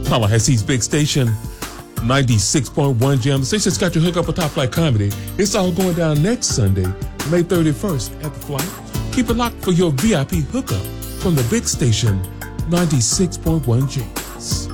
Tallahassee's big station, 96.1 Jam. The station's got your hookup with Top Flight Comedy. It's all going down next Sunday, May 31st at the Flight. Keep it locked for your VIP hookup from the big station, 96.1 Jams.